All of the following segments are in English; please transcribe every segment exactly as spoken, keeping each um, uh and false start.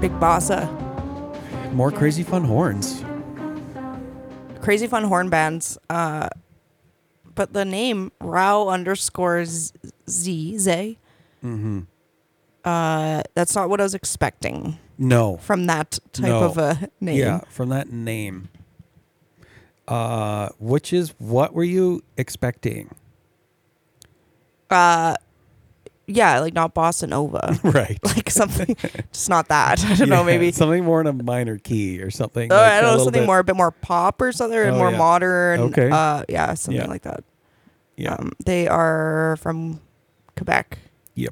Big Bossa. More Crazy Fun Horns. Crazy Fun Horn Bands. Uh, but the name Rao underscore Z, Z, Mm-hmm. uh, that's not what I was expecting No. from that type No. of a name. Yeah, from that name. Uh, which is, what were you expecting? Uh, yeah, like not bossa nova. Right. Like something, just not that. I don't know, Yeah, maybe. something more in a minor key or something. Oh, like I a don't know, little something bit- more, a bit more pop or something, or Oh, more yeah. modern. Okay. Uh, yeah, something Yeah. like that. Yeah. Um, they are from Quebec. Yep.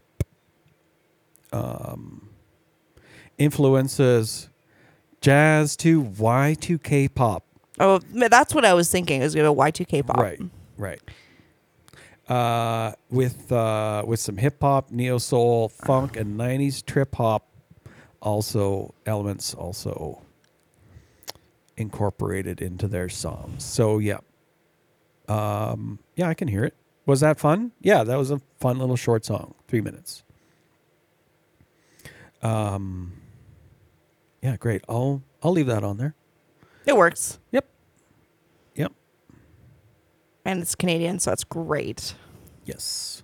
Um, influences jazz to Y two K pop. Oh, that's what I was thinking. Is going to Y two K pop. Right. Right. Uh, with uh, with some hip hop, neo soul, funk, and nineties trip hop, also elements also incorporated into their songs. So yeah, um, yeah, I can hear it. Was that fun? Yeah, that was a fun little short song, three minutes. Um, yeah, great. I'll I'll leave that on there. It works. Yep. Yep. And it's Canadian, so that's great. Yes.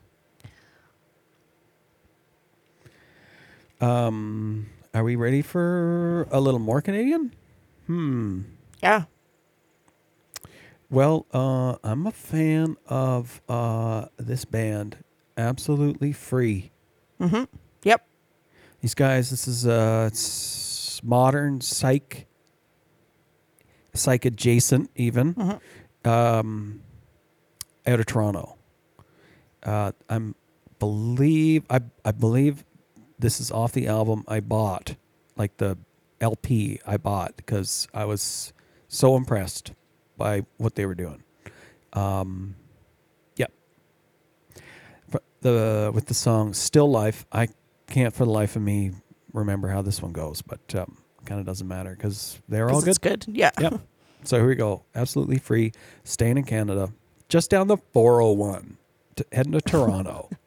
Um, are we ready for a little more Canadian? Hmm. Yeah. Well, uh, I'm a fan of uh, this band, Absolutely Free. Mm-hmm. Yep. These guys, this is uh, it's modern psych, psych adjacent even, Mm-hmm. um, out of Toronto. Uh, I'm believe I I believe this is off the album I bought, like the L P I bought, because I was so impressed by what they were doing. Um, yep. For the with the song "Still Life," I can't for the life of me remember how this one goes, but um, kind of doesn't matter because they're all 'Cause good. it's good. Yeah. Yep. So here we go. Absolutely Free, staying in Canada, just down the four oh one, to, heading to Toronto.